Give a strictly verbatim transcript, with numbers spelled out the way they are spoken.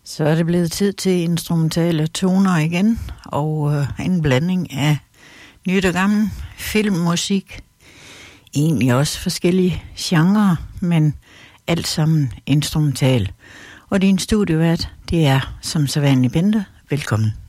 Så er det blevet tid til instrumentale toner igen, og øh, en blanding af nyt og gammel filmmusik. Egentlig også forskellige genrer, men alt sammen instrumental. Og din studievært, det er som sædvanlig Bente. Velkommen.